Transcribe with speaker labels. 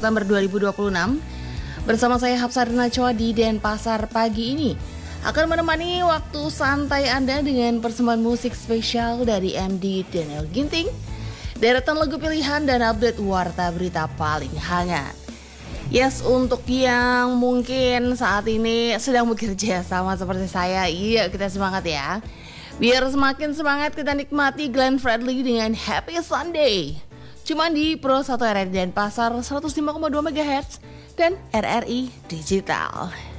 Speaker 1: September 2026. Bersama saya Hapsari Nachoa di Denpasar pagi ini akan menemani waktu santai Anda dengan persembahan musik spesial dari MD Daniel Ginting, deretan lagu pilihan dan update warta berita paling hangat. Yes, untuk yang mungkin saat ini sedang bekerja sama seperti saya, iya kita semangat ya. Biar semakin semangat kita nikmati Glenn Fredly dengan Happy Sunday. Cuma di Pro 1 RRI Denpasar 105,2 MHz dan RRI Digital.